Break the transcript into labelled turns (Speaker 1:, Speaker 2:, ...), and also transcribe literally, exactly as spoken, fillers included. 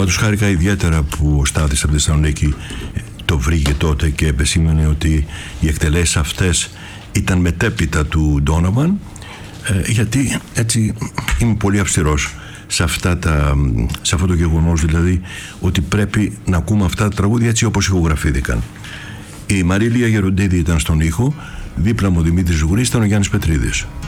Speaker 1: Πάντως χάρηκα ιδιαίτερα που ο Στάθης από τη Θεσσαλονίκη το βρήκε τότε και επεσήμενε ότι οι εκτελέσεις αυτές ήταν μετέπειτα του Ντόνοβαν, γιατί έτσι είμαι πολύ αυστηρός σε, αυτά τα, σε αυτό το γεγονός, δηλαδή ότι πρέπει να ακούμε αυτά τα τραγούδια έτσι όπως ηχογραφήθηκαν. Η Μαρίλια Γεροντίδη ήταν στον ήχο, δίπλα μου ο Δημήτρης Ζουγρής, ήταν ο Γιάννης Πετρίδης.